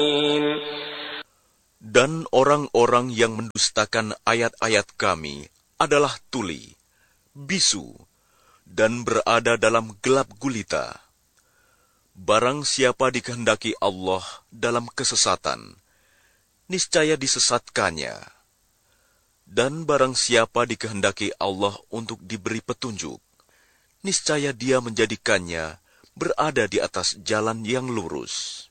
Dan orang-orang yang mendustakan ayat-ayat kami adalah tuli, bisu, dan berada dalam gelap gulita. Barang siapa dikehendaki Allah dalam kesesatan, niscaya disesatkannya. Dan barang siapa dikehendaki Allah untuk diberi petunjuk, niscaya dia menjadikannya berada di atas jalan yang lurus.